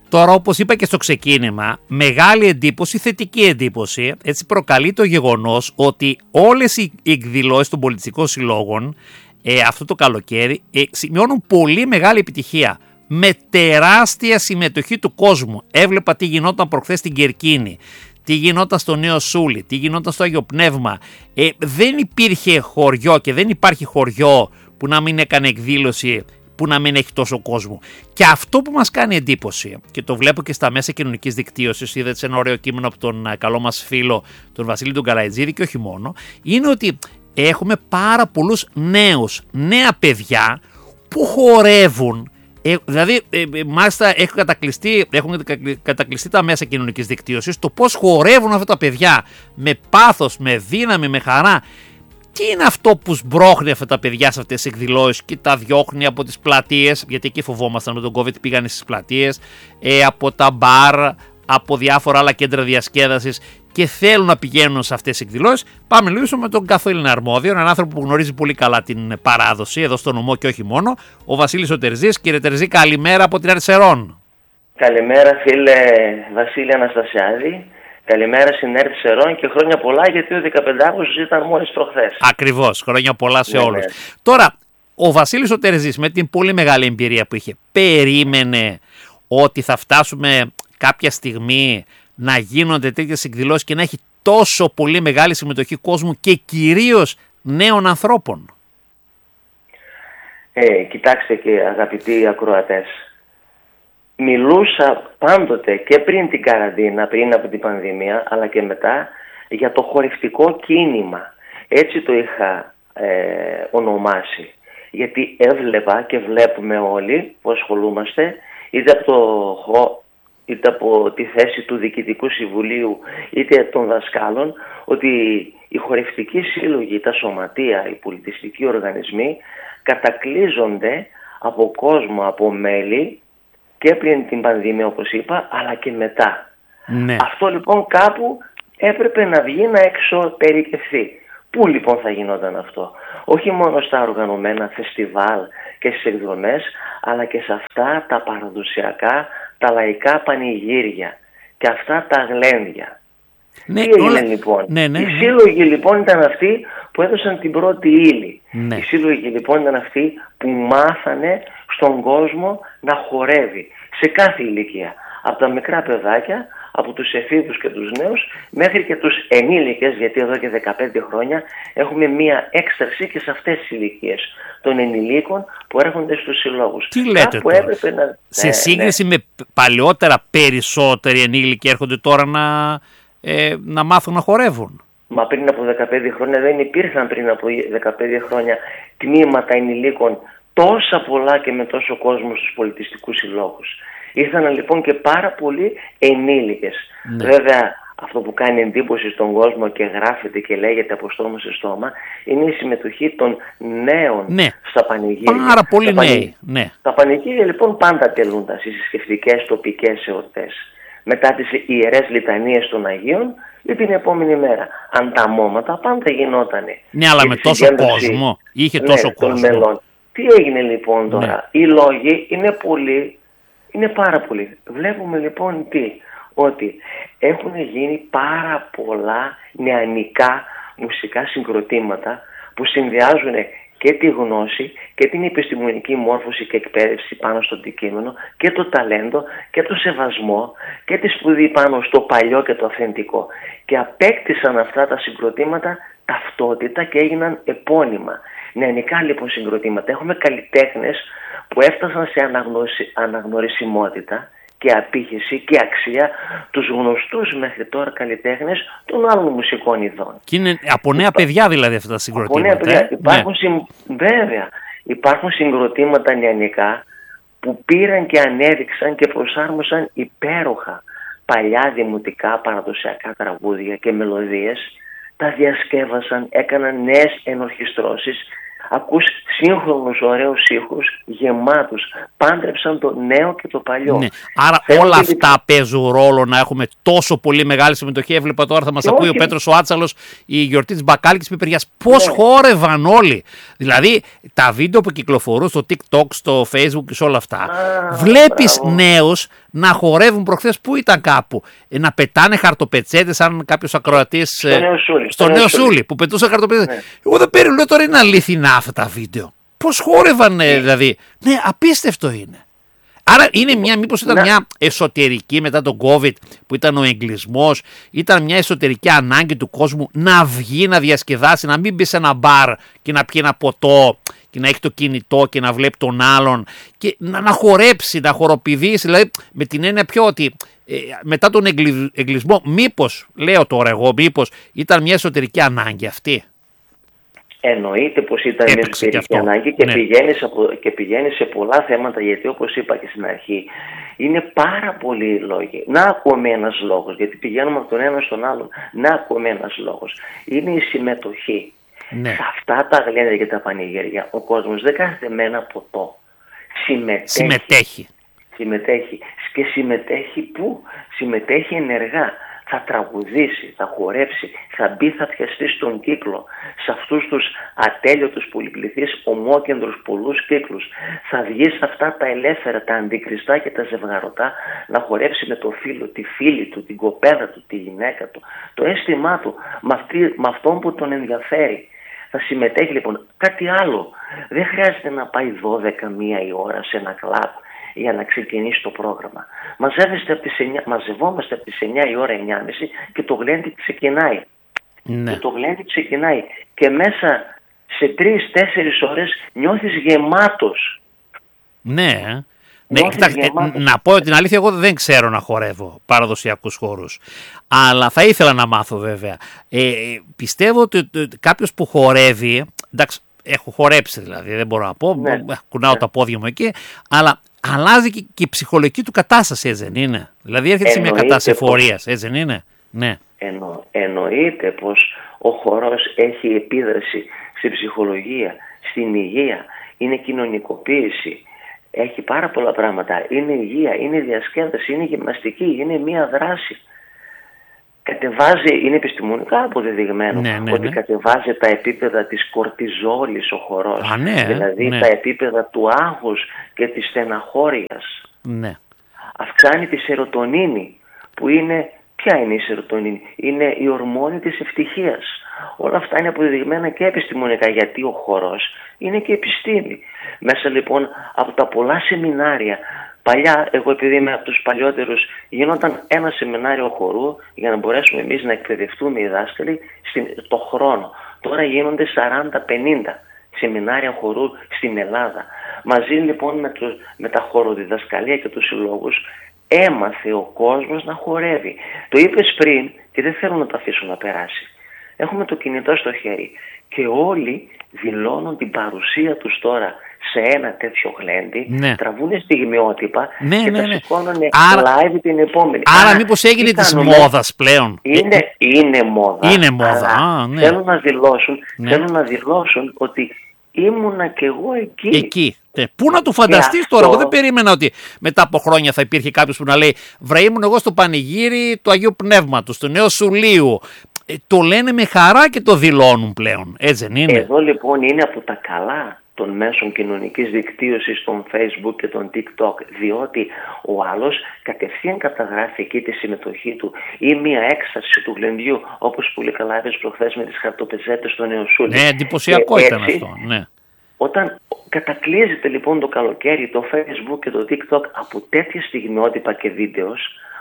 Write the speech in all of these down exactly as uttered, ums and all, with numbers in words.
Τώρα, όπως είπα και στο ξεκίνημα, μεγάλη εντύπωση, θετική εντύπωση, έτσι προκαλεί το γεγονός ότι όλες οι εκδηλώσεις των πολιτιστικών συλλόγων ε, αυτό το καλοκαίρι ε, σημειώνουν πολύ μεγάλη επιτυχία, με τεράστια συμμετοχή του κόσμου. Έβλεπα τι γινόταν προχθές στην Κερκίνη, τι γινόταν στο Νέο Σούλι, τι γινόταν στο Άγιο Πνεύμα. Ε, δεν υπήρχε χωριό και δεν υπάρχει χωριό που να μην έκανε εκδήλωση, που να μην έχει τόσο κόσμο. Και αυτό που μας κάνει εντύπωση, και το βλέπω και στα μέσα κοινωνικής δικτύωσης, είδατε σε ένα ωραίο κείμενο από τον καλό μας φίλο, τον Βασίλη τον Καλαϊτζίδη, και όχι μόνο, είναι ότι έχουμε πάρα πολλούς νέους, νέα παιδιά που χορεύουν. Ε, δηλαδή, ε, ε, μάλιστα έχουν κατακλειστεί, έχουν κατακλειστεί τα μέσα κοινωνικής δικτύωσης το πώς χορεύουν αυτά τα παιδιά με πάθος, με δύναμη, με χαρά. Τι είναι αυτό που σμπρώχνει αυτά τα παιδιά σε αυτές τις εκδηλώσεις και τα διώχνει από τις πλατείες, γιατί εκεί φοβόμασταν με τον COVID, πήγανε στις πλατείες, ε, από τα μπαρ, από διάφορα άλλα κέντρα διασκέδασης και θέλουν να πηγαίνουν σε αυτές τις εκδηλώσεις. Πάμε λίγο με τον καθήλυνα αρμόδιο, έναν άνθρωπο που γνωρίζει πολύ καλά την παράδοση εδώ στο νομό και όχι μόνο, ο Βασίλης ο Τερζής. Κύριε Τερζή, καλημέρα από την Ερσερών. Καλημέρα φίλε Βασίλη Αναστασιάδη. Καλημέρα στην Ερσερών και χρόνια πολλά, γιατί ο δεκαπεντάχρονος ήταν μόλις προχθές. Ακριβώς, χρόνια πολλά σε ναι, όλους. Ναι. Τώρα, ο Βασίλης ο Τερζής με την πολύ μεγάλη εμπειρία που είχε, περίμενε ότι θα φτάσουμε κάποια στιγμή να γίνονται τέτοιες εκδηλώσεις και να έχει τόσο πολύ μεγάλη συμμετοχή κόσμου και κυρίως νέων ανθρώπων? Ε, κοιτάξτε και αγαπητοί ακροατές, μιλούσα πάντοτε και πριν την καραντίνα, πριν από την πανδημία, αλλά και μετά, για το χορευτικό κίνημα. Έτσι το είχα ε, ονομάσει. Γιατί έβλεπα και βλέπουμε όλοι που ασχολούμαστε, είτε από, το, είτε από τη θέση του Διοικητικού Συμβουλίου, είτε των δασκάλων, ότι οι χορευτικοί σύλλογοι, τα σωματεία, οι πολιτιστικοί οργανισμοί κατακλείζονται από κόσμο, από μέλη, και πριν την πανδημία όπως είπα, αλλά και μετά. Ναι. Αυτό λοιπόν κάπου έπρεπε να βγει να εξωτερικευθεί. Πού λοιπόν θα γινόταν αυτό? Όχι μόνο στα οργανωμένα φεστιβάλ και στις εκδρομές, αλλά και σε αυτά τα παραδοσιακά, τα λαϊκά πανηγύρια και αυτά τα γλένδια. Ναι, Τι έγινε όλα... λοιπόν? Ναι, ναι, ναι. Οι σύλλογοι λοιπόν ήταν αυτοί που έδωσαν την πρώτη ύλη. Ναι. Οι σύλλογοι λοιπόν ήταν αυτοί που μάθανε στον κόσμο να χορεύει σε κάθε ηλικία. Από τα μικρά παιδάκια, από τους εφήβους και τους νέους, μέχρι και τους ενήλικες, γιατί εδώ και δεκαπέντε χρόνια έχουμε μία έκσταση και σε αυτές τις ηλικίες των ενηλίκων που έρχονται στους συλλόγους. Τι λέτε τώρα? Να... Σε ναι, σύγκριση ναι. με παλαιότερα, περισσότεροι ενήλικοι έρχονται τώρα να, ε, να μάθουν να χορεύουν? Μα πριν από δεκαπέντε χρόνια δεν υπήρχαν πριν από δεκαπέντε χρόνια τμήματα ενηλίκων τόσα πολλά και με τόσο κόσμο στους πολιτιστικούς συλλόγους. Ήρθαν λοιπόν και πάρα πολλοί ενήλικες. Ναι. Βέβαια αυτό που κάνει εντύπωση στον κόσμο και γράφεται και λέγεται από στόμα σε στόμα είναι η συμμετοχή των νέων, ναι, στα πανηγύρια. Πάρα πολλοί τα νέοι. πανηγύρια. Ναι. Τα πανηγύρια λοιπόν πάντα τελούνταν στις θρησκευτικές τοπικές εορτές. Μετά τις ιερές λιτανίες των Αγίων ή την επόμενη μέρα. Ανταμώματα πάντα γινότανε. Ναι, αλλά με τόσο κόσμο. Είχε τόσο ναι, κόσμο. Μελών. Τι έγινε λοιπόν τώρα? Ναι. Οι λόγοι είναι πολλοί, είναι πάρα πολλοί. Βλέπουμε λοιπόν τι? Ότι έχουν γίνει πάρα πολλά νεανικά μουσικά συγκροτήματα που συνδυάζουν και τη γνώση και την επιστημονική μόρφωση και εκπαίδευση πάνω στο αντικείμενο και το ταλέντο και το σεβασμό και τη σπουδή πάνω στο παλιό και το αυθεντικό. Και απέκτησαν αυτά τα συγκροτήματα ταυτότητα και έγιναν επώνυμα. Νεανικά λοιπόν συγκροτήματα. Έχουμε καλλιτέχνες που έφτασαν σε αναγνωση... αναγνωρισιμότητα και απήχηση και αξία τους γνωστούς μέχρι τώρα καλλιτέχνες των άλλων μουσικών ειδών. Και είναι από νέα παιδιά δηλαδή αυτά τα συγκροτήματα. Από νέα παιδιά. Ε? Υπάρχουν, ναι. συμ... Βέβαια, υπάρχουν συγκροτήματα νεανικά που πήραν και ανέδειξαν και προσάρμοσαν υπέροχα παλιά δημοτικά παραδοσιακά τραγούδια και μελωδίες, τα διασκεύασαν, έκαναν νέες ενορχιστρώσεις, Ακούς σύγχρονους ωραίους ήχους, γεμάτους. Πάντρεψαν το νέο και το παλιό. Ναι. Άρα Θέλω όλα και αυτά λι... παίζουν ρόλο να έχουμε τόσο πολύ μεγάλη συμμετοχή. Έβλεπα τώρα θα μας ακούει όχι... ο Πέτρος ο Άτσαλος, η γιορτή της Μπακάλικης Πιπεριάς. Πώς ναι. χόρευαν όλοι. Δηλαδή τα βίντεο που κυκλοφορούν στο TikTok, στο Facebook και σε όλα αυτά. Α, βλέπεις μπράβο. Νέους να χορεύουν προχθές που ήταν κάπου. Να πετάνε χαρτοπετσέτες, σαν κάποιος ακροατής. Στο ε, Νεοσούλη. Στο Νεοσούλη που πετούσε χαρτοπετσέτες. Ναι. Εγώ δεν περιλέω τώρα είναι αληθινά αυτά τα βίντεο. Πώς χόρευαν ναι. δηλαδή. Ναι, απίστευτο είναι. Άρα είναι μια, μήπως ήταν να. μια εσωτερική μετά τον COVID που ήταν ο εγκλισμός, ήταν μια εσωτερική ανάγκη του κόσμου να βγει, να διασκεδάσει, να μην μπει σε ένα μπαρ και να πιει ένα ποτό και να έχει το κινητό και να βλέπει τον άλλον και να, να χορέψει, να χοροπηδήσει, δηλαδή με την έννοια πιο ότι ε, μετά τον εγκλι, εγκλισμό, μήπως, λέω τώρα εγώ, μήπως ήταν μια εσωτερική ανάγκη αυτή. Εννοείται πως ήταν μια εσωτερική ανάγκη και, ναι. πηγαίνεις από, και πηγαίνεις σε πολλά θέματα, γιατί όπως είπα και στην αρχή, είναι πάρα πολλοί λόγοι. Να ακούμε ένας λόγος, γιατί πηγαίνουμε από τον ένα στον άλλον. Να ακούμε ένας λόγος. Είναι η συμμετοχή. Ναι. Σε αυτά τα γλέντα και τα πανηγύρια, ο κόσμος δεν κάθεται με ένα ποτό. Συμμετέχει. Συμμετέχει. Συμμετέχει. Και συμμετέχει πού? Συμμετέχει ενεργά. Θα τραγουδήσει, θα χορέψει, θα μπει, θα πιαστεί στον κύκλο, σε αυτούς τους ατέλειωτους πολυπληθείς ομόκεντρους πολλούς κύκλους. Θα βγει σε αυτά τα ελεύθερα, τα αντικριστά και τα ζευγαρωτά, να χορέψει με το φίλο, τη φίλη του, την κοπέλα του, τη γυναίκα του, το αίσθημά του, με, αυτή, με αυτόν που τον ενδιαφέρει. Θα συμμετέχει λοιπόν. Κάτι άλλο, δεν χρειάζεται να πάει δώδεκα μία η ώρα σε ένα κλαμπ για να ξεκινήσει το πρόγραμμα. Μαζεύεστε από τις εννιά, μαζευόμαστε από τις εννιά η ώρα, εννιά και μισή και το γλέντι ξεκινάει. Ναι. Και το γλέντι ξεκινάει και μέσα σε τρεις τέσσερις ώρες νιώθεις γεμάτος. Ναι. Ναι, κοιτάξτε, ε, να πω την αλήθεια, εγώ δεν ξέρω να χορεύω παραδοσιακούς χορούς. Αλλά θα ήθελα να μάθω βέβαια. Ε, πιστεύω ότι κάποιος που χορεύει, εντάξει, έχω χορέψει δηλαδή, δεν μπορώ να πω, ναι. κουνάω ναι. τα πόδια μου εκεί, αλλά αλλάζει και, και η ψυχολογική του κατάσταση, έτσι δεν είναι? Δηλαδή έρχεται σε μια κατάσταση εφορίας, έτσι δεν είναι? Ναι. Εννο, εννοείται πως ο χορός έχει επίδραση στη ψυχολογία, στην υγεία, είναι κοινωνικοποίηση, έχει πάρα πολλά πράγματα, είναι υγεία, είναι διασκέδαση, είναι γυμναστική, είναι μια δράση. Κατεβάζει, είναι επιστημονικά αποδεδειγμένο, ναι, ναι, ότι ναι. κατεβάζει τα επίπεδα της κορτιζόλης ο χορός. Α, ναι, δηλαδή ναι. τα επίπεδα του άγχους και της στεναχώριας. Ναι. Αυξάνει τη σερωτονίνη, που είναι, ποια είναι η σερωτονίνη? Είναι η ορμόνη της ευτυχίας. Όλα αυτά είναι αποδεδειγμένα και επιστημονικά, γιατί ο χορός είναι και επιστήμη. Μέσα λοιπόν από τα πολλά σεμινάρια, παλιά, εγώ επειδή είμαι από τους παλιότερους, γινόταν ένα σεμινάριο χορού για να μπορέσουμε εμείς να εκπαιδευτούμε οι δάσκαλοι το χρόνο. Τώρα γίνονται σαράντα πενήντα σεμινάρια χορού στην Ελλάδα. Μαζί λοιπόν με, το, με τα χοροδιδασκαλία και τους συλλόγους έμαθε ο κόσμος να χορεύει. Το είπες πριν και δεν θέλω να το αφήσω να περάσει. Έχουμε το κινητό στο χέρι και όλοι δηλώνουν την παρουσία τους τώρα σε ένα τέτοιο γλέντι, ναι. τραβούν στιγμιότυπα ναι, και ναι, τα ναι. σηκώνουν live την επόμενη. Άρα, άρα μήπως έγινε της μόδας πλέον? Είναι, είναι μόδα. Είναι μόδα. Α, ναι. Θέλουν να δηλώσουν, ναι. θέλουν να δηλώσουν ότι ήμουνα κι εγώ εκεί. Εκεί. Ναι. Πού να το φανταστείς αυτό... τώρα? Εγώ δεν περίμενα ότι μετά από χρόνια θα υπήρχε κάποιος που να λέει βρε, ήμουν εγώ στο πανηγύρι του Αγίου Πνεύματος, του Νεοσουλίου. Ε, το λένε με χαρά και το δηλώνουν πλέον. Έτσι δεν είναι? Εδώ λοιπόν είναι από τα καλά των μέσων κοινωνικής δικτύωσης, των Facebook και των TikTok, διότι ο άλλος κατευθείαν καταγράφει εκεί τη συμμετοχή του ή μια έκσταση του γλεντιού, όπως πολύ καλά είπες προχθές με τις χαρτοπεζέτες στο Νεοσούλη. Ναι, εντυπωσιακό ήταν αυτό. Ναι. Όταν κατακλείζεται λοιπόν το καλοκαίρι το Facebook και το TikTok από τέτοια στιγμιότυπα και βίντεο,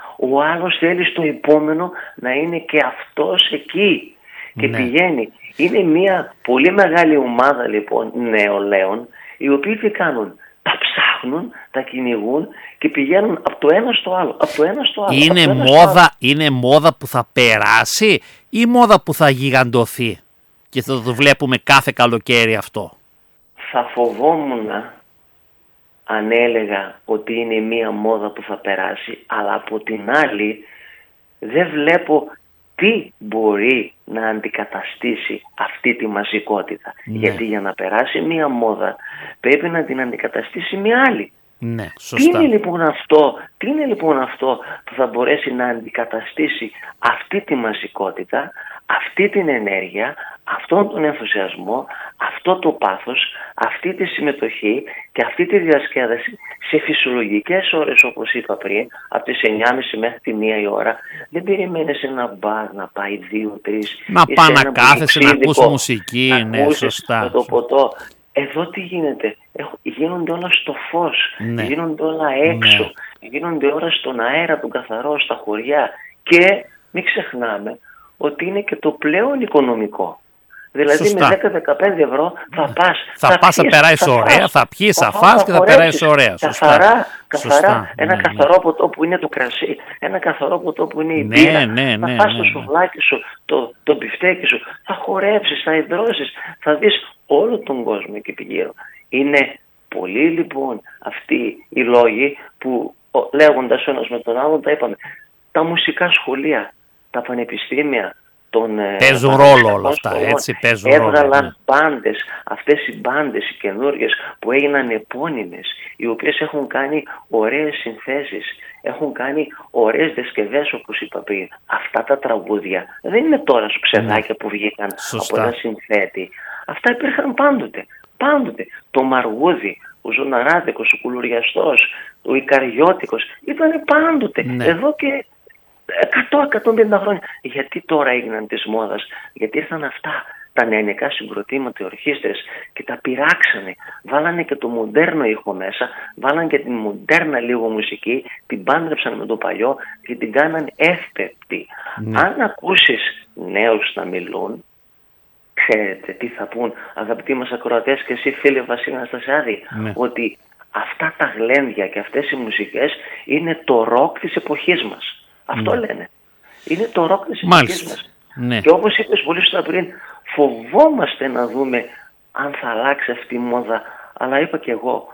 ο άλλος θέλει στο επόμενο να είναι και αυτός εκεί και ναι. πηγαίνει. Είναι μια πολύ μεγάλη ομάδα λοιπόν νεολαίων, οι οποίοι τι κάνουν? Τα ψάχνουν, τα κυνηγούν και πηγαίνουν από το ένα στο άλλο. Από το ένα στο άλλο. Είναι, ένα μόδα, στο άλλο. είναι μόδα που θα περάσει ή μόδα που θα γιγαντωθεί και θα το βλέπουμε κάθε καλοκαίρι αυτό? Θα φοβόμουν αν έλεγα ότι είναι μια μόδα που θα περάσει, αλλά από την άλλη δεν βλέπω τι μπορεί να αντικαταστήσει αυτή τη μαζικότητα. Ναι. Γιατί για να περάσει μία μόδα πρέπει να την αντικαταστήσει μία άλλη. Ναι, σωστά. Τι είναι λοιπόν αυτό, τι είναι λοιπόν αυτό που θα μπορέσει να αντικαταστήσει αυτή τη μαζικότητα, αυτή την ενέργεια, αυτόν τον ενθουσιασμό, αυτό το πάθος, αυτή τη συμμετοχή και αυτή τη διασκέδαση σε φυσιολογικές ώρες, όπως είπα πριν, από τις εννιά και μισή μέχρι τη μία η ώρα. Δεν περιμένεις ένα μπαρ να πάει δύο τρεις. Να πάει να κάθεσαι, να ακούσει μουσική, να ναι, σωστά. το ποτό. Εδώ τι γίνεται, γίνονται όλα στο φως, ναι. γίνονται όλα έξω, ναι. γίνονται όλα στον αέρα, τον καθαρό, στα χωριά και μην ξεχνάμε ότι είναι και το πλέον οικονομικό. Δηλαδή σωστά. Με δέκα με δεκαπέντε ευρώ θα πας, θα, θα πας, θα περάσεις ωραία, θα πιείς, θα φας και θα περάσεις ωραία. Καθαρά, καθαρά ένα ναι, καθαρό ναι. ποτό που είναι το κρασί, ένα καθαρό ποτό που είναι η ναι, μπύρα, ναι, ναι, θα φας ναι, το ναι. σουβλάκι σου, το, το μπιφτέκι σου, θα χορέψεις, θα υδρώσεις, θα δεις όλο τον κόσμο εκεί γύρω. Είναι πολλοί λοιπόν αυτοί οι λόγοι που λέγοντας ο ένας με τον άλλον τα είπαμε. Τα μουσικά σχολεία, τα πανεπιστήμια, τον, παίζουν ρόλο όλα αυτά, έτσι παίζουν ρόλο. Έβγαλαν μπάντες, αυτές οι μπάντες οι καινούργιες που έγιναν επώνυμες, οι οποίες έχουν κάνει ωραίες συνθέσεις, έχουν κάνει ωραίες διασκευές όπως είπα πριν. Αυτά τα τραγούδια δεν είναι τώρα σου ξεδάκια που βγήκαν σωστά. Από ένα συνθέτη. Αυτά υπήρχαν πάντοτε. Πάντοτε. Το Μαργούδι, ο Ζωναράδικος, ο Κουλουριαστός, ο Ικαριώτικος ήταν πάντοτε. Ναι. Εδώ και εκατό με εκατόν πενήντα χρόνια. Γιατί τώρα έγιναν της μόδας? Γιατί ήρθαν αυτά τα νεανικά συγκροτήματα, οι ορχήστρες και τα πειράξανε. Βάλανε και το μοντέρνο ήχο μέσα, βάλανε και την μοντέρνα λίγο μουσική, την πάντρεψαν με το παλιό και την κάναν εύπεπτη. Ναι. Αν ακούσεις νέους να μιλούν, ξέρετε τι θα πούν, αγαπητοί μας ακροατές και εσύ φίλε Βασίλη Αναστασιάδη, ναι. ότι αυτά τα γλένδια και αυτές οι μουσικές είναι το ροκ της εποχής μας. Αυτό ναι. λένε. Είναι το ροκ της εποχής μας. Ναι. Και όπως είπες πολύ σωστά πριν, φοβόμαστε να δούμε αν θα αλλάξει αυτή η μόδα. Αλλά είπα και εγώ,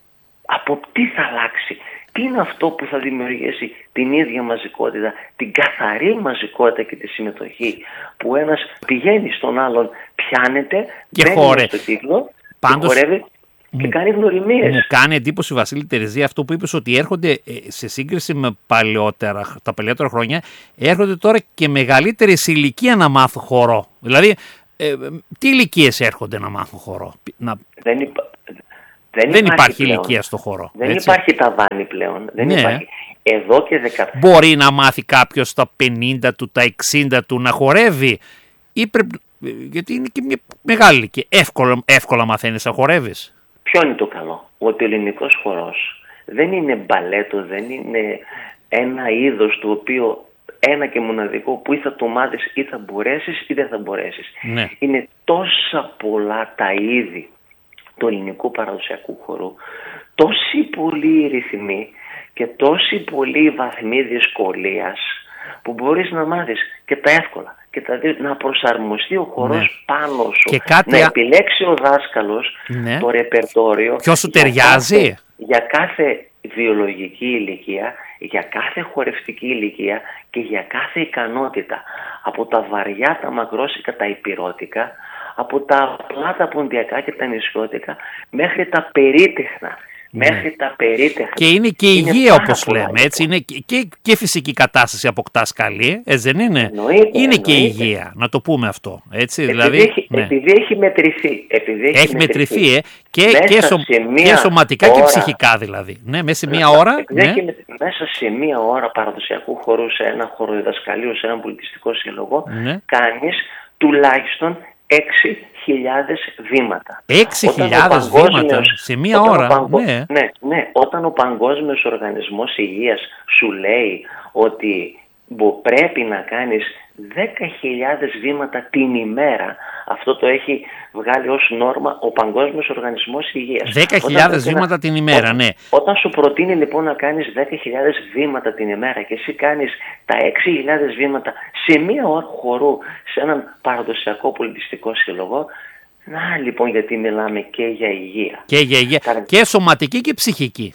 από τι θα αλλάξει, τι είναι αυτό που θα δημιουργήσει την ίδια μαζικότητα, την καθαρή μαζικότητα και τη συμμετοχή, που ένας πηγαίνει στον άλλον, πιάνεται, και χορεύει στο κύκλο, πάντως... και χορεύει και κάνει γνωριμίες. Μου κάνει εντύπωση, Βασίλη Τερεζή, αυτό που είπες, ότι έρχονται σε σύγκριση με παλαιότερα, τα παλαιότερα χρόνια, έρχονται τώρα και μεγαλύτερη ηλικία να μάθουν χορό. Δηλαδή, ε, τι ηλικίες έρχονται να μάθουν χορό? Να... Δεν, υπα... δεν, δεν υπάρχει, υπάρχει ηλικία στο χορό. Δεν έτσι. Υπάρχει ταβάνι πλέον. Δεν ναι. υπάρχει. Εδώ και δεκαπέντε. Μπορεί να μάθει κάποιος τα πενήντα του, τα εξήντα του να χορεύει, ή πρέπει... γιατί είναι και μια μεγάλη ηλικία. Εύκολα, εύκολα μαθαίνεις να χορεύεις. Ποιο είναι το καλό? Ότι ο ελληνικός χορός δεν είναι μπαλέτο, δεν είναι ένα είδος το οποίο ένα και μοναδικό που ή θα το μάθεις ή θα μπορέσεις ή δεν θα μπορέσεις. Ναι. Είναι τόσα πολλά τα είδη του ελληνικού παραδοσιακού χορού, τόσοι πολλοί ρυθμοί και τόσοι πολλοί βαθμοί δυσκολίας που μπορείς να μάθεις και τα εύκολα και τα δει, να προσαρμοστεί ο χορός ναι. πάνω σου, και κάτι... να επιλέξει ο δάσκαλος ναι. το ρεπερτόριο ποιο σου ταιριάζει για κάθε, για κάθε βιολογική ηλικία, για κάθε χορευτική ηλικία και για κάθε ικανότητα, από τα βαριά, τα μακρόσικα, τα υπηρώτικα, από τα απλά, τα ποντιακά και τα νησιώτικα μέχρι τα περίτεχνα. Ναι. Μέχρι τα περίτεχνα. Και είναι και η υγεία, όπως λέμε, έτσι, είναι και, και, και φυσική κατάσταση αποκτάς καλή, έτσι δεν είναι? Εννοείται, είναι εννοείται. Και η υγεία, να το πούμε αυτό, έτσι, επειδή δηλαδή... Έχει, ναι. Επειδή έχει μετρηθεί. Επειδή έχει, έχει μετρηθεί, μετρηθεί ε, και, και, σω, και σωματικά ώρα, και ψυχικά δηλαδή. Ναι, μέσα σε μία ώρα... Ναι. Έχει, μέσα σε μία ώρα παραδοσιακού χορού, σε ένα χοροδιδασκαλείο, σε ένα πολιτιστικό σύλλογο, ναι. κάνεις τουλάχιστον έξι χιλιάδες βήματα. έξι χιλιάδες βήματα σε μία ώρα. Παγκο... Ναι. Ναι, ναι. Όταν ο Παγκόσμιος Οργανισμός Υγείας σου λέει ότι πρέπει να κάνεις δέκα χιλιάδες βήματα την ημέρα, αυτό το έχει βγάλει ως νόρμα ο Παγκόσμιος Οργανισμός Υγείας. δέκα χιλιάδες βήματα να... την ημέρα, όταν, ναι. Όταν σου προτείνει λοιπόν να κάνεις δέκα χιλιάδες βήματα την ημέρα και εσύ κάνεις τα έξι χιλιάδες βήματα σε μία ώρα χορού σε έναν παραδοσιακό πολιτιστικό σύλλογο, να λοιπόν γιατί μιλάμε και για υγεία. Και για υγεία. Κα... και σωματική και ψυχική.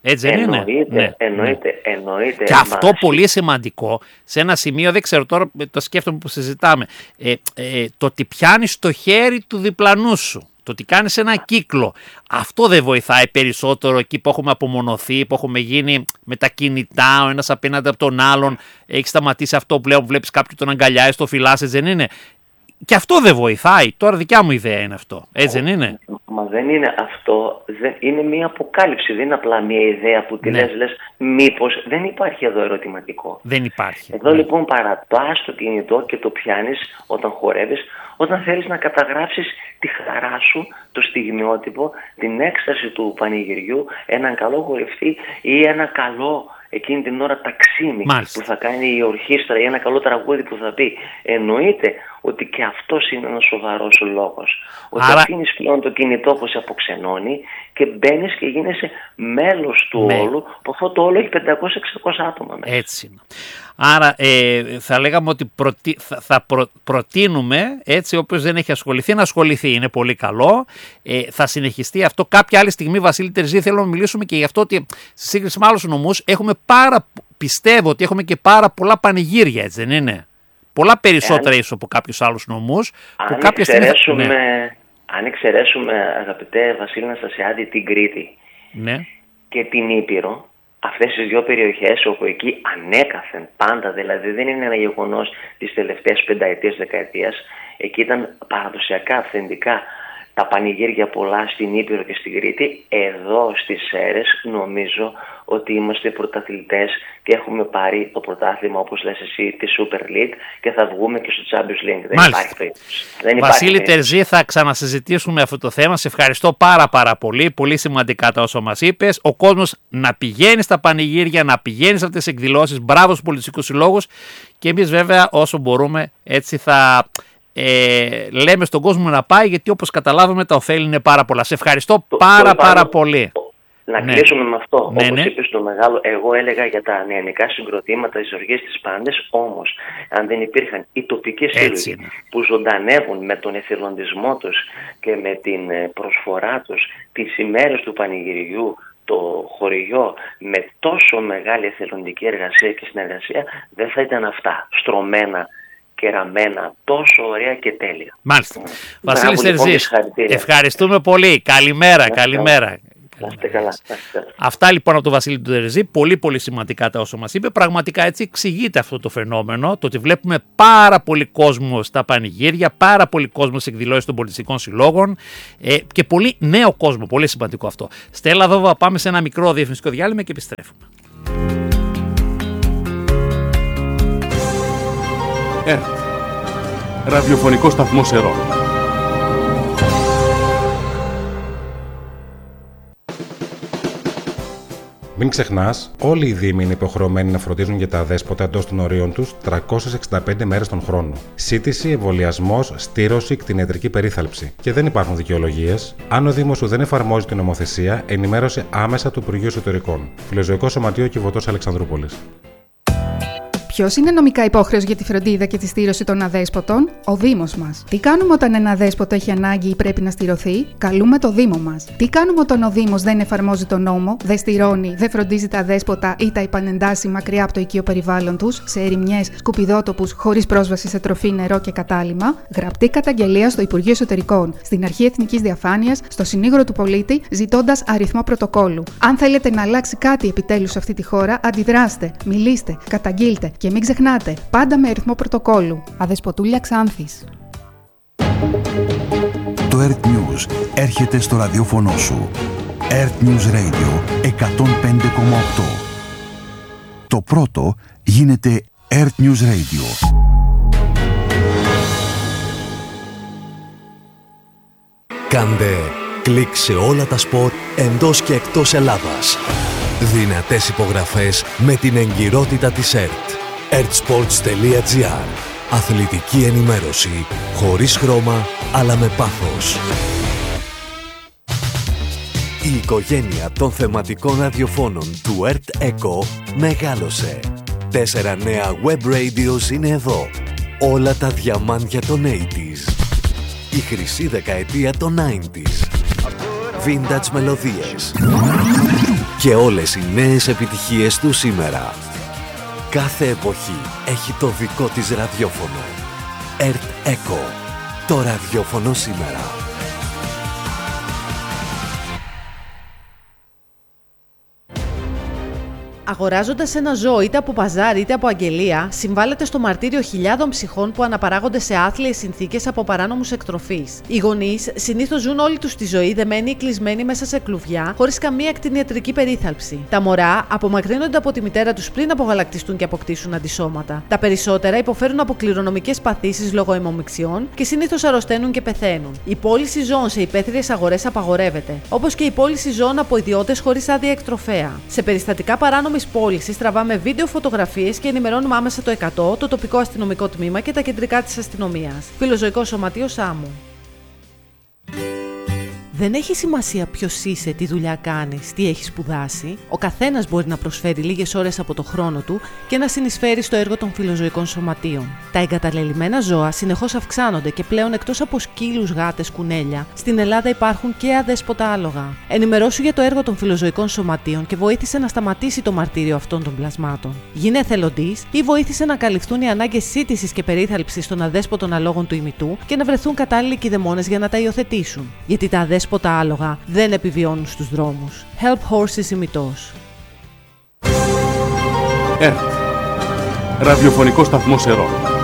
Έτσι δεν εννοείται, είναι. Ναι, εννοείται, εννοείται. Και αυτό πολύ σημαντικό, σε ένα σημείο, δεν ξέρω τώρα, το σκέφτομαι που συζητάμε, ε, ε, το ότι πιάνεις το χέρι του διπλανού σου, το ότι κάνεις ένα κύκλο, αυτό δεν βοηθάει περισσότερο εκεί που έχουμε απομονωθεί, που έχουμε γίνει με τα κινητά, ο ένας απέναντι από τον άλλον, έχει σταματήσει αυτό πλέον, βλέπεις κάποιον τον αγκαλιάζει, το φυλάς, έτσι δεν είναι? Και αυτό δεν βοηθάει. Τώρα δικιά μου ιδέα είναι αυτό. Έτσι δεν είναι? Μα δεν είναι αυτό. Δεν, είναι μια αποκάλυψη. Δεν είναι απλά μια ιδέα που τη ναι. λες, λες μήπως δεν υπάρχει εδώ ερωτηματικό. Δεν υπάρχει. Εδώ ναι. λοιπόν παρατάς το κινητό και το πιάνεις όταν χορεύεις, όταν θέλεις να καταγράψεις τη χαρά σου, το στιγμιότυπο, την έκσταση του πανηγυριού, έναν καλό χορευτή ή ένα καλό εκείνη την ώρα ταξίμι που θα κάνει η ορχήστρα ή ένα καλό τραγούδι που θα πει. Εννοείται ότι και αυτός είναι ένας σοβαρός λόγος. Ότι Άρα... αφήνεις πλέον το κινητό που σε αποξενώνει και μπαίνεις και γίνεσαι μέλος του ναι. όλου, που αυτό το όλο έχει πεντακόσια εξακόσια άτομα μέσα. Έτσι είναι. Άρα ε, θα λέγαμε ότι προτι... θα, θα προ... προτείνουμε, έτσι, όποιος δεν έχει ασχοληθεί, να ασχοληθεί. Είναι πολύ καλό. Ε, θα συνεχιστεί αυτό. Κάποια άλλη στιγμή, Βασίλη Τερζή, θέλω να μιλήσουμε και γι' αυτό ότι στη σύγκριση με άλλους νομούς έχουμε πάρα, πιστεύω ότι έχουμε και πάρα πολλά πανηγύρια, έτσι δεν είναι? Πολλά περισσότερα ίσως από κάποιους άλλους νομούς. Αν, που κάποια εξαιρέσουμε, στιγμή... ναι. αν εξαιρέσουμε, αγαπητέ Βασίλη Αναστασιάδη, την Κρήτη ναι. και την Ήπειρο, αυτές τις δύο περιοχές όπου εκεί ανέκαθεν πάντα, δηλαδή δεν είναι ένα γεγονός της τελευταίας πενταετίας, δεκαετίας, εκεί ήταν παραδοσιακά, αυθεντικά τα πανηγύρια πολλά στην Ήπειρο και στην Κρήτη. Εδώ στις Σέρρες νομίζω ότι είμαστε πρωταθλητές και έχουμε πάρει το πρωτάθλημα, όπως λες εσύ, τη Super League, και θα βγούμε και στο Champions League. Δεν υπάρχει περίπτωση. Βασίλη Τερζή, θα ξανασυζητήσουμε αυτό το θέμα. Σε ευχαριστώ πάρα πάρα πολύ. Πολύ σημαντικά τα όσα μας είπες. Ο κόσμος να πηγαίνει στα πανηγύρια, να πηγαίνει σε αυτές τις εκδηλώσεις. Μπράβο στους πολιτιστικούς συλλόγους. Και εμείς βέβαια όσο μπορούμε έτσι θα... Ε, λέμε στον κόσμο να πάει, γιατί όπως καταλάβαμε τα ωφέλη είναι πάρα πολλά. Σε ευχαριστώ το, πάρα το πάρα πολύ. Να ναι. κλείσουμε με αυτό. Ναι, όπως ναι. είπες το μεγάλο, εγώ έλεγα για τα νεανικά συγκροτήματα, τις οργές, τις πάντες, όμως αν δεν υπήρχαν οι τοπικές σύλλογοι που ζωντανεύουν με τον εθελοντισμό τους και με την προσφορά τους τις ημέρες του πανηγυριού, το χωριό με τόσο μεγάλη εθελοντική εργασία και συνεργασία, δεν θα ήταν αυτά στρωμένα και ραμμένα, τόσο ωραία και τέλεια. Μάλιστα. Βασίλη Τερζής, ευχαριστούμε πολύ. Καλημέρα, καλημέρα. Καλά, καλά. Αυτά λοιπόν από τον Βασίλη του Τερζή, πολύ πολύ σημαντικά τα όσα μας είπε. Πραγματικά έτσι εξηγείται αυτό το φαινόμενο, το ότι βλέπουμε πάρα πολύ κόσμο στα πανηγύρια, πάρα πολύ κόσμο σε εκδηλώσεις των πολιτιστικών συλλόγων ε, και πολύ νέο κόσμο, πολύ σημαντικό αυτό. Στέλλα Δόβα, πάμε σε ένα μικρό διαφημιστικό διάλειμμα και επιστρέφουμε. ΕΡΤ, ραδιοφωνικό σταθμό Σερών. Μην ξεχνάς, όλοι οι δήμοι είναι υποχρεωμένοι να φροντίζουν για τα αδέσποτα εντός των ορίων τους τριακόσιες εξήντα πέντε μέρες τον χρόνο. Σύτηση, εμβολιασμός, στήρωση, κτηνιατρική περίθαλψη. Και δεν υπάρχουν δικαιολογίες. Αν ο Δήμος σου δεν εφαρμόζει την νομοθεσία, ενημέρωσε άμεσα του Υπουργείου Εσωτερικών. Φιλοζωικό Σωματείο Κιβωτός Αλεξανδρούπολης. Ποιος είναι νομικά υπόχρεος για τη φροντίδα και τη στήρωση των αδέσποτων? Ο Δήμος μας. Τι κάνουμε όταν ένα αδέσποτο έχει ανάγκη ή πρέπει να στηρωθεί? Καλούμε το Δήμο μας. Τι κάνουμε όταν ο Δήμος δεν εφαρμόζει τον νόμο, δεν στηρώνει, δεν φροντίζει τα αδέσποτα ή τα υπανεντάσσει μακριά από το οικείο περιβάλλον τους, σε ερημιές, σκουπιδότοπους, χωρίς πρόσβαση σε τροφή, νερό και κατάλυμμα? Γραπτή καταγγελία στο Υπουργείο Εσωτερικών, στην Αρχή Εθνικής Διαφάνειας, στο Συνήγορο του Πολίτη, ζητώντας αριθμό πρωτοκόλου. Αν θέλετε να αλλάξει κάτι επιτέλους σε αυτή τη χώρα, αντιδράστε, μιλήστε, καταγγείλτε. Και μην ξεχνάτε, πάντα με αριθμό πρωτοκόλου. Αδεσποτούλια Ξάνθης. Το ΕΡΤ News έρχεται στο ραδιόφωνο σου. ΕΡΤ News Radio εκατόν πέντε κόμμα οκτώ. Το πρώτο γίνεται ΕΡΤ News Radio. Κάντε κλικ σε όλα τα σπορ εντός και εκτός Ελλάδας. Δυνατές υπογραφές με την εγκυρότητα της ΕΡΤ. ερτ-σπορτς τελεία τζι άρ. Αθλητική ενημέρωση χωρίς χρώμα αλλά με πάθος. Η οικογένεια των θεματικών ραδιοφώνων του ΕΡΤ ΕΚΟ μεγάλωσε. Τέσσερα νέα web radios είναι εδώ. Όλα τα διαμάντια των ογδόντα. Η χρυσή δεκαετία των ενενήντα. Vintage μελωδίες. και όλες οι νέες επιτυχίες του σήμερα. Κάθε εποχή έχει το δικό της ραδιόφωνο. ΕΡΤ ΕΚΟ. Το ραδιόφωνο σήμερα. Αγοράζοντας ένα ζώο είτε από παζάρι είτε από αγγελία, συμβάλλεται στο μαρτύριο χιλιάδων ψυχών που αναπαράγονται σε άθλιες συνθήκες από παράνομους εκτροφείς. Οι γονείς συνήθως ζουν όλη τους τη ζωή δεμένοι ή κλεισμένοι μέσα σε κλουβιά, χωρίς καμία κτηνιατρική περίθαλψη. Τα μωρά απομακρύνονται από τη μητέρα τους πριν απογαλακτιστούν και αποκτήσουν αντισώματα. Τα περισσότερα υποφέρουν από κληρονομικές παθήσεις λόγω αιμομιξιών και συνήθως αρρωσταίνουν και πεθαίνουν. Η πώληση ζώων σε υπαίθριες αγορές απαγορεύεται, όπως και η πώληση ζώων από ιδιώτες χωρίς άδεια εκτροφέα. Σε περιστατικά παράνομης πώλησης τραβάμε βίντεο, φωτογραφίες και ενημερώνουμε άμεσα το εκατό, το τοπικό αστυνομικό τμήμα και τα κεντρικά της αστυνομίας. Φιλοζωικό Σωματείο Σάμου. Δεν έχει σημασία ποιος είσαι, τι δουλειά κάνεις, τι έχεις σπουδάσει. Ο καθένας μπορεί να προσφέρει λίγες ώρες από το χρόνο του και να συνεισφέρει στο έργο των φιλοζωικών σωματείων. Τα εγκαταλελειμμένα ζώα συνεχώς αυξάνονται και πλέον εκτός από σκύλους, γάτες, κουνέλια, στην Ελλάδα υπάρχουν και αδέσποτα άλογα. Ενημερώσου για το έργο των φιλοζωικών σωματείων και βοήθησε να σταματήσει το μαρτύριο αυτών των πλασμάτων. Γίνε εθελοντής ή βοήθησε να καλυφθούν οι ανάγκες σύντησης και περίθαλψης των αδέσποτων αλόγων του ημιτού και να βρεθούν κατάλληλοι κηδεμόνες για να τα υιοθετήσουν. Γιατί τα αδέσποτα άλογα δεν επιβιώνουν στους δρόμους. Help Horses ημιτός. ΕΡΤ. Ραδιοφωνικό σταθμός Ερώ.